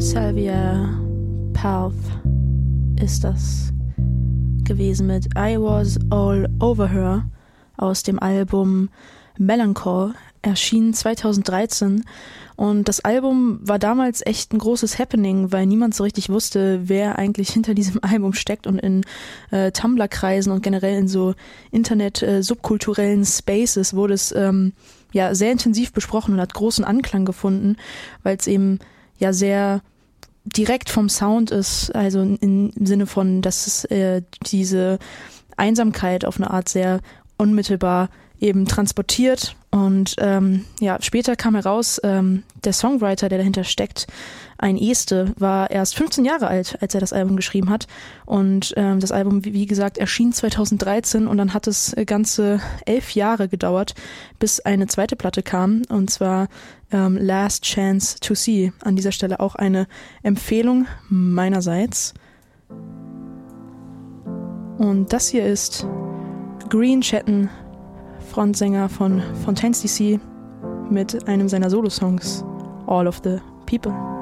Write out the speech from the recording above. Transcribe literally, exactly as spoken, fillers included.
Sylvia Plath ist das gewesen mit I Was All Over Her aus dem Album Melancholy, erschien zweitausenddreizehn. Und das Album war damals echt ein großes Happening, weil niemand so richtig wusste, wer eigentlich hinter diesem Album steckt. Und in äh, Tumblr-Kreisen und generell in so Internet-subkulturellen äh, Spaces wurde es ähm, ja sehr intensiv besprochen und hat großen Anklang gefunden, weil es eben ja sehr direkt vom Sound ist, also in, im Sinne von, dass es äh, diese Einsamkeit auf eine Art sehr unmittelbar eben transportiert. Und ähm, ja, später kam heraus, ähm, der Songwriter, der dahinter steckt, ein Este, war erst fünfzehn Jahre alt, als er das Album geschrieben hat. Und ähm, das Album, wie, wie gesagt, erschien zweitausenddreizehn und dann hat es ganze elf Jahre gedauert, bis eine zweite Platte kam, und zwar ähm, Last Chance to See. An dieser Stelle auch eine Empfehlung meinerseits. Und das hier ist Green Chatton, Frontsänger von Fontaines D C, mit einem seiner Solo-Songs, All of the People.